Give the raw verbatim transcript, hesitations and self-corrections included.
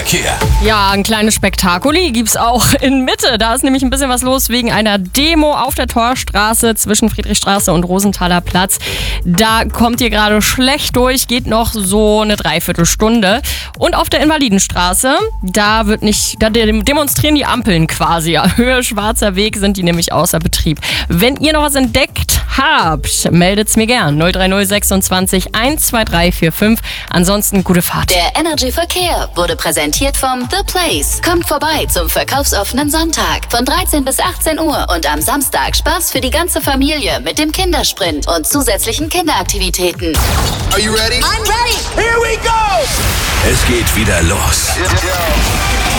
Verkehr. Ja, ein kleines Spektakuli gibt's auch in Mitte. Da ist nämlich ein bisschen was los wegen einer Demo auf der Torstraße zwischen Friedrichstraße und Rosenthaler Platz. Da kommt ihr gerade schlecht durch, geht noch so eine Dreiviertelstunde. Und auf der Invalidenstraße, da wird nicht, da demonstrieren die Ampeln quasi. Höhe Schwarzer Weg sind die nämlich außer Betrieb. Wenn ihr noch was entdeckt habt, meldet's mir gern. null drei null sechsundzwanzig eins zwei drei vier fünf. Ansonsten gute Fahrt. Der Energy Verkehr wurde präsentiert vom The Place. Kommt vorbei zum verkaufsoffenen Sonntag von dreizehn bis achtzehn Uhr und am Samstag Spaß für die ganze Familie mit dem Kindersprint und zusätzlichen Kinderaktivitäten. Are you ready? I'm ready. Here we go! Es geht wieder los.